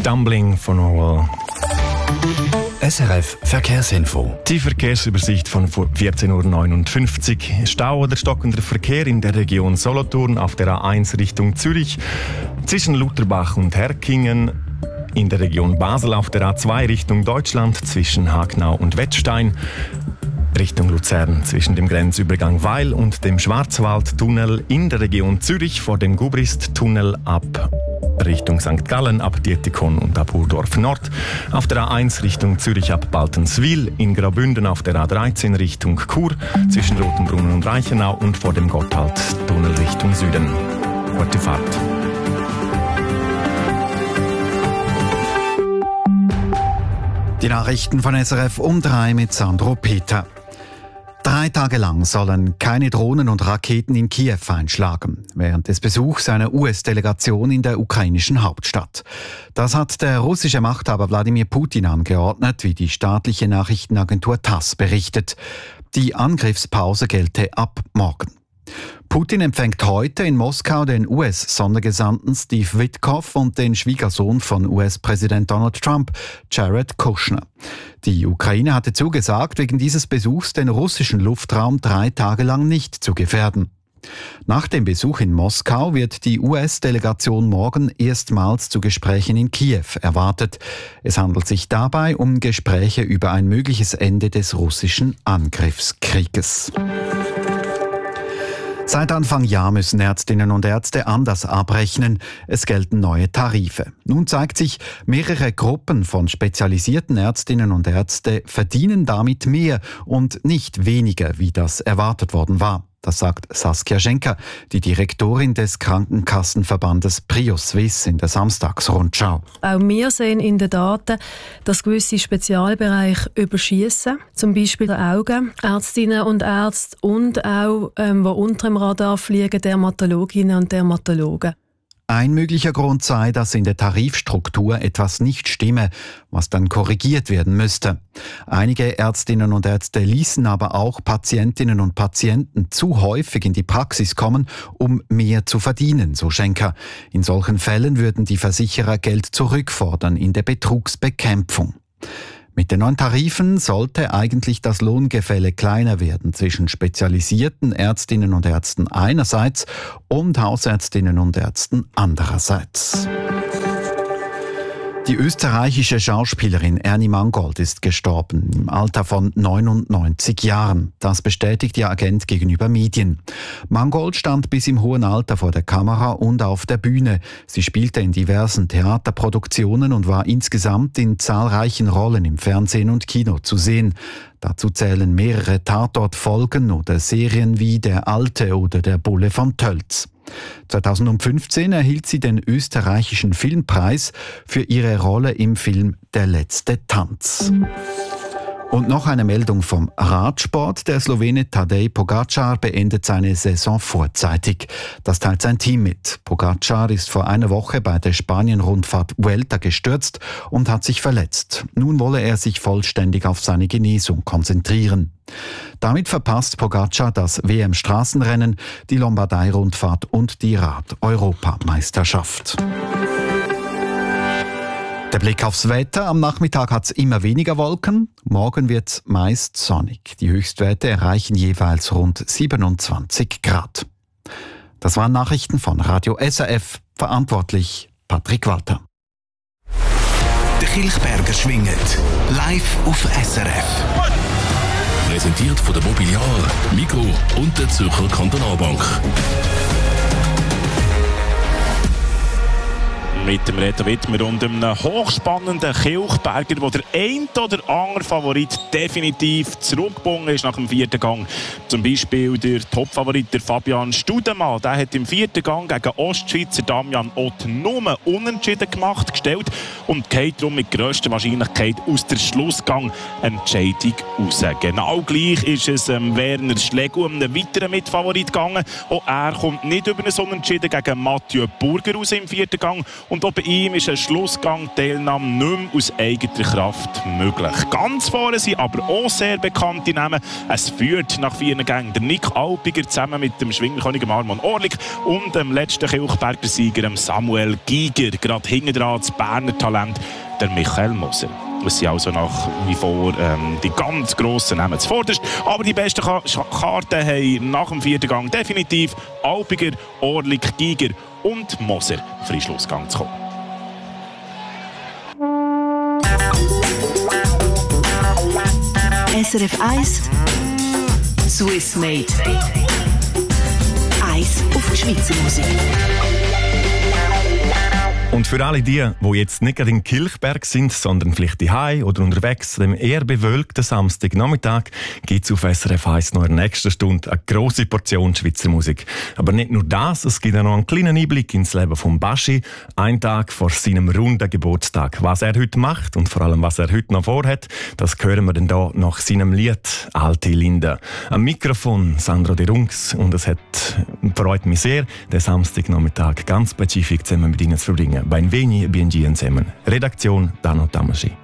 Stumbling von Orwell. SRF Verkehrsinfo. Die Verkehrsübersicht von 14.59 Uhr. Stau oder stockender Verkehr in der Region Solothurn auf der A1 Richtung Zürich, zwischen Lutherbach und Herkingen. In der Region Basel auf der A2 Richtung Deutschland, zwischen Hagnau und Wettstein. Richtung Luzern zwischen dem Grenzübergang Weil und dem Schwarzwaldtunnel. In der Region Zürich vor dem Gubrist-Tunnel ab Richtung St. Gallen, ab Dietikon und ab Urdorf Nord. Auf der A1 Richtung Zürich ab Baltenswil. In Graubünden auf der A13 Richtung Chur. Zwischen Rotenbrunnen und Reichenau und vor dem Gotthardtunnel Richtung Süden. Gute Fahrt. Die Nachrichten von SRF um 3 mit Sandro Peter. 3 Tage lang sollen keine Drohnen und Raketen in Kiew einschlagen, während des Besuchs einer US-Delegation in der ukrainischen Hauptstadt. Das hat der russische Machthaber Wladimir Putin angeordnet, wie die staatliche Nachrichtenagentur TASS berichtet. Die Angriffspause gelte ab morgen. Putin empfängt heute in Moskau den US-Sondergesandten Steve Witkoff und den Schwiegersohn von US-Präsident Donald Trump, Jared Kushner. Die Ukraine hatte zugesagt, wegen dieses Besuchs den russischen Luftraum 3 Tage lang nicht zu gefährden. Nach dem Besuch in Moskau wird die US-Delegation morgen erstmals zu Gesprächen in Kiew erwartet. Es handelt sich dabei um Gespräche über ein mögliches Ende des russischen Angriffskrieges. Seit Anfang Jahr müssen Ärztinnen und Ärzte anders abrechnen. Es gelten neue Tarife. Nun zeigt sich, mehrere Gruppen von spezialisierten Ärztinnen und Ärzte verdienen damit mehr und nicht weniger, wie das erwartet worden war. Das sagt Saskia Schenker, die Direktorin des Krankenkassenverbandes PRIO-Swiss in der Samstagsrundschau. Auch wir sehen in den Daten, dass gewisse Spezialbereiche überschiessen, zum Beispiel die Augen, Ärztinnen und Ärzte und auch, die unter dem Radar fliegen, Dermatologinnen und Dermatologen. Ein möglicher Grund sei, dass in der Tarifstruktur etwas nicht stimme, was dann korrigiert werden müsste. Einige Ärztinnen und Ärzte ließen aber auch Patientinnen und Patienten zu häufig in die Praxis kommen, um mehr zu verdienen, so Schenker. In solchen Fällen würden die Versicherer Geld zurückfordern in der Betrugsbekämpfung. Mit den neuen Tarifen sollte eigentlich das Lohngefälle kleiner werden zwischen spezialisierten Ärztinnen und Ärzten einerseits und Hausärztinnen und Ärzten andererseits. Die österreichische Schauspielerin Ernie Mangold ist gestorben, im Alter von 99 Jahren. Das bestätigt ihr Agent gegenüber Medien. Mangold stand bis im hohen Alter vor der Kamera und auf der Bühne. Sie spielte in diversen Theaterproduktionen und war insgesamt in zahlreichen Rollen im Fernsehen und Kino zu sehen. Dazu zählen mehrere Tatortfolgen oder Serien wie Der Alte oder Der Bulle von Tölz. 2015 erhielt sie den österreichischen Filmpreis für ihre Rolle im Film Der letzte Tanz. Und noch eine Meldung vom Radsport. Der Slowene Tadej Pogačar beendet seine Saison vorzeitig. Das teilt sein Team mit. Pogačar ist vor einer Woche bei der Spanien-Rundfahrt Vuelta gestürzt und hat sich verletzt. Nun wolle er sich vollständig auf seine Genesung konzentrieren. Damit verpasst Pogačar das WM-Straßenrennen, die Lombardei-Rundfahrt und die Rad-Europameisterschaft. Der Blick aufs Wetter. Am Nachmittag hat es immer weniger Wolken. Morgen wird es meist sonnig. Die Höchstwerte erreichen jeweils rund 27 Grad. Das waren Nachrichten von Radio SRF. Verantwortlich Patrick Walter. Der Kilchberger schwingt. Live auf SRF. Präsentiert von der Mobiliar, Migros und der Zürcher Kantonalbank. Mit dem Reto Wittmer und einem hochspannenden Kilchberger, wo der ein oder andere Favorit definitiv zurückgebunden ist nach dem 4. Gang. Zum Beispiel der Topfavorit, der Fabian Studemann. Der hat im 4. Gang gegen Ostschweizer Damian Ott nur unentschieden gemacht, gestellt und geht darum mit grösster Wahrscheinlichkeit aus der Schlussgang-Entscheidung raus. Genau gleich ist es Werner Schlegel, einem weiteren Mitfavorit gegangen. Auch er kommt nicht über ein Unentschieden gegen Mathieu Burger raus im 4. Gang. Und auch bei ihm ist eine Schlussgang-Teilnahme nicht mehr aus eigener Kraft möglich. Ganz vorne sind aber auch sehr bekannte Namen. Es führt nach 4 Gängen der Nick Alpiger zusammen mit dem Schwingerkönig Armon Orlik und dem letzten Kilchberger Sieger Samuel Giger. Gerade hinten dran das Berner Talent, der Michael Moser. Es sind also nach wie vor die ganz grossen Namen zuvorderst. Aber die besten Karten haben nach dem 4. Gang definitiv Alpiger, Orlik, Giger und Moser für den Schlussgang zu kommen. SRF 1 Swiss Made. 1 auf die Schweizer Musik. Und für alle die jetzt nicht gerade in Kilchberg sind, sondern vielleicht daheim oder unterwegs, an dem eher bewölkten Samstagnachmittag gibt es auf SRF 1 noch in der nächsten Stunde eine grosse Portion Schweizer Musik. Aber nicht nur das, es gibt auch noch einen kleinen Einblick ins Leben von Baschi, einen Tag vor seinem runden Geburtstag. Was er heute macht und vor allem, was er heute noch vorhat, das hören wir dann hier nach seinem Lied «Alte Linde». Am Mikrofon Sandro De Rungs und es freut mich sehr, den Samstagnachmittag ganz spezifisch zusammen mit Ihnen zu verbringen. Benveni e Bienji zusammen. Redaktion Dano Tamaschi.